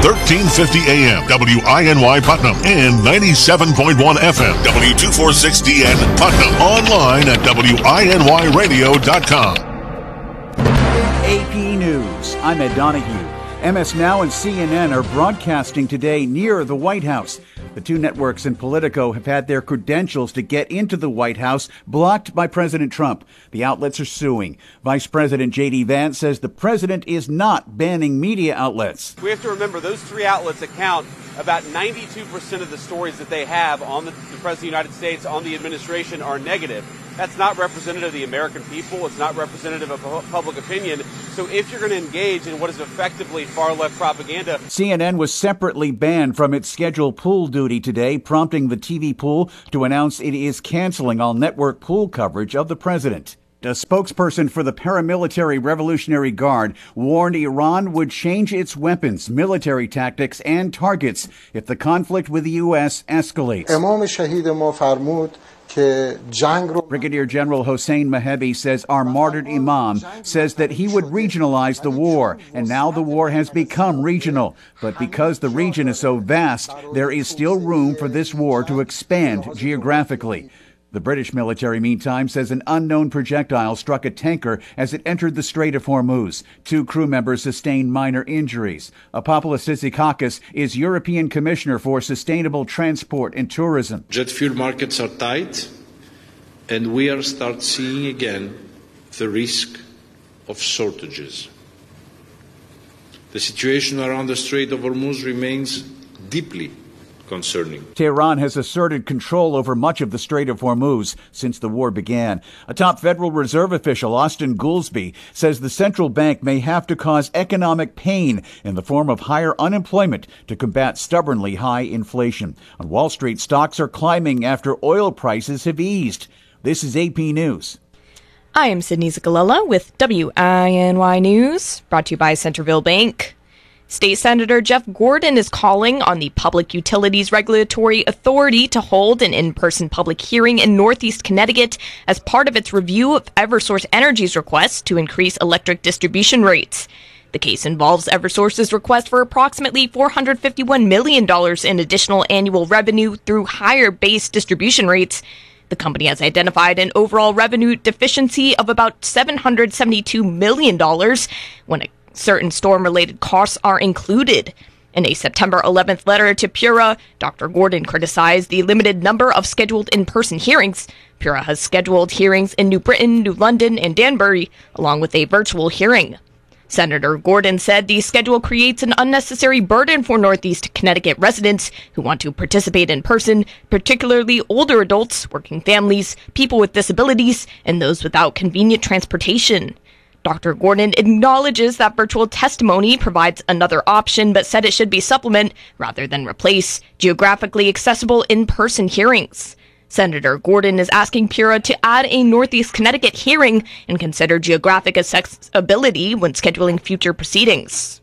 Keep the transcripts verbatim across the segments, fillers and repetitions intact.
thirteen fifty A M, W I N Y Putnam, and ninety-seven point one F M, W two forty-six D N Putnam. Online at W I N Y radio dot com. A P News. I'm Ed Donahue. M S Now and C N N are broadcasting today near the White House. The two networks and Politico have had their credentials to get into the White House blocked by President Trump. The outlets are suing. Vice President J D. Vance says the president is not banning media outlets. We have to remember those three outlets account about ninety-two percent of the stories that they have on the, the President of the United States, on the administration, are negative. That's not representative of the American people. It's not representative of public opinion. So if you're going to engage in what is effectively far-left propaganda... C N N was separately banned from its scheduled pool duty today, prompting the T V pool to announce it is canceling all network pool coverage of the president. A spokesperson for the paramilitary Revolutionary Guard warned Iran would change its weapons, military tactics, and targets if the conflict with the U S escalates. Brigadier General Hossein Mahebi says our martyred imam says that he would regionalize the war, and now the war has become regional. But because the region is so vast, there is still room for this war to expand geographically. The British military, meantime, says an unknown projectile struck a tanker as it entered the Strait of Hormuz. Two crew members sustained minor injuries. Apopoulos Tsitsikakis is European Commissioner for Sustainable Transport and Tourism. Jet fuel markets are tight, and we are start seeing again the risk of shortages. The situation around the Strait of Hormuz remains deeply concerning. Tehran has asserted control over much of the Strait of Hormuz since the war began. A top Federal Reserve official, Austin Goolsbee, says the central bank may have to cause economic pain in the form of higher unemployment to combat stubbornly high inflation. On Wall Street, stocks are climbing after oil prices have eased. This is A P News. I am Sydney Zagalella with W I N Y News, brought to you by Centerville Bank. State Senator Jeff Gordon is calling on the Public Utilities Regulatory Authority to hold an in-person public hearing in Northeast Connecticut as part of its review of Eversource Energy's request to increase electric distribution rates. The case involves Eversource's request for approximately four hundred fifty-one million dollars in additional annual revenue through higher base distribution rates. The company has identified an overall revenue deficiency of about seven hundred seventy-two million dollars when it certain storm-related costs are included. In a September eleventh letter to Pura, Doctor Gordon criticized the limited number of scheduled in-person hearings. Pura has scheduled hearings in New Britain, New London, and Danbury, along with a virtual hearing. Senator Gordon said the schedule creates an unnecessary burden for Northeast Connecticut residents who want to participate in person, particularly older adults, working families, people with disabilities, and those without convenient transportation. Doctor Gordon acknowledges that virtual testimony provides another option, but said it should be supplement rather than replace geographically accessible in-person hearings. Senator Gordon is asking Pura to add a Northeast Connecticut hearing and consider geographic accessibility when scheduling future proceedings.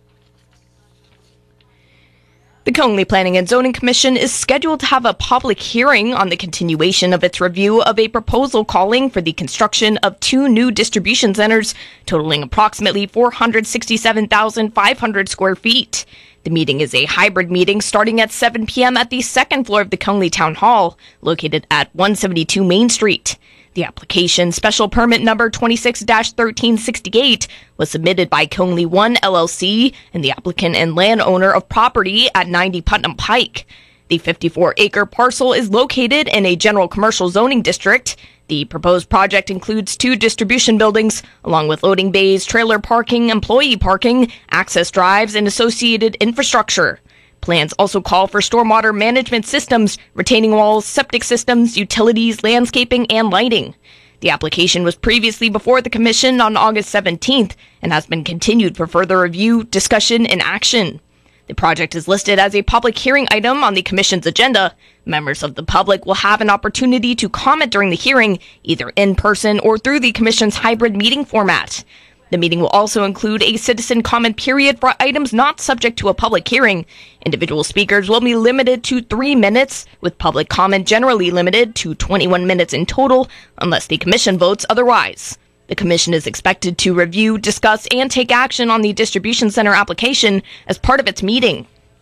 The Conely Planning and Zoning Commission is scheduled to have a public hearing on the continuation of its review of a proposal calling for the construction of two new distribution centers, totaling approximately four hundred sixty-seven thousand five hundred square feet. The meeting is a hybrid meeting starting at seven p.m. at the second floor of the Conely Town Hall, located at one seventy-two Main Street. The application, special permit number twenty-six dash thirteen sixty-eight, was submitted by Conely One L L C and the applicant and landowner of property at ninety Putnam Pike. The fifty-four acre parcel is located in a general commercial zoning district. The proposed project includes two distribution buildings, along with loading bays, trailer parking, employee parking, access drives, and associated infrastructure. Plans also call for stormwater management systems, retaining walls, septic systems, utilities, landscaping, and lighting. The application was previously before the Commission on August seventeenth and has been continued for further review, discussion, and action. The project is listed as a public hearing item on the Commission's agenda. Members of the public will have an opportunity to comment during the hearing, either in person or through the Commission's hybrid meeting format. The meeting will also include a citizen comment period for items not subject to a public hearing. Individual speakers will be limited to three minutes, with public comment generally limited to twenty-one minutes in total, unless the Commission votes otherwise. The Commission is expected to review, discuss, and take action on the distribution center application as part of its meeting.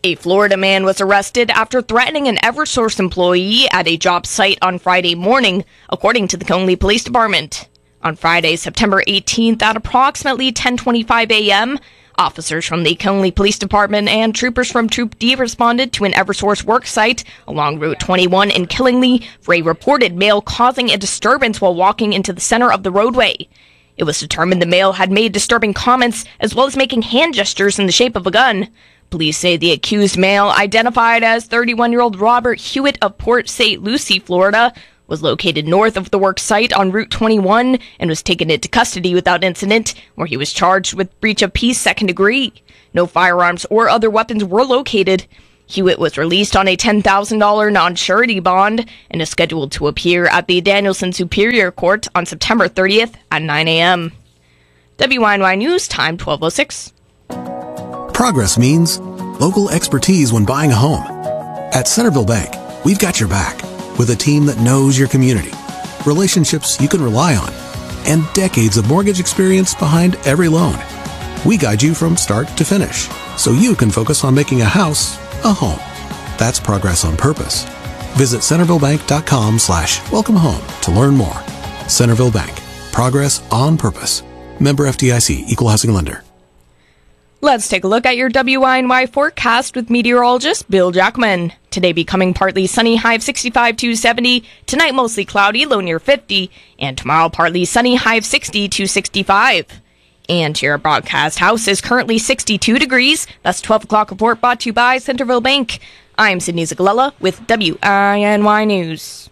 A Florida man was arrested after threatening an Eversource employee at a job site on Friday morning, according to the Conley Police Department. On Friday, September eighteenth, at approximately ten twenty-five a.m., officers from the Conley Police Department and troopers from Troop D responded to an Eversource work site along Route twenty-one in Killingly for a reported male causing a disturbance while walking into the center of the roadway. It was determined the male had made disturbing comments as well as making hand gestures in the shape of a gun. Police say the accused male, identified as thirty-one-year-old Robert Hewitt of Port Saint Lucie, Florida, was located north of the work site on Route twenty-one and was taken into custody without incident, where he was charged with breach of peace second degree. No firearms or other weapons were located. Hewitt was released on a ten thousand dollars non-surety bond and is scheduled to appear at the Danielson Superior Court on September thirtieth at nine a.m. W I N Y News, time twelve oh six. Progress means local expertise when buying a home. At Centerville Bank, we've got your back with a team that knows your community, relationships you can rely on, and decades of mortgage experience behind every loan. We guide you from start to finish so you can focus on making a house a home. That's progress on purpose. Visit centervillebank.com slash welcome home to learn more. Centerville Bank. Progress on purpose. Member F D I C. Equal Housing Lender. Let's take a look at your W I N Y forecast with meteorologist Bill Jackman. Today becoming partly sunny, high of sixty-five to seventy. Tonight mostly cloudy, low near fifty. And tomorrow partly sunny, high of sixty to sixty-five. And your broadcast house is currently sixty-two degrees. That's twelve o'clock report brought to you by Centerville Bank. I'm Sydney Zagalella with W I N Y News.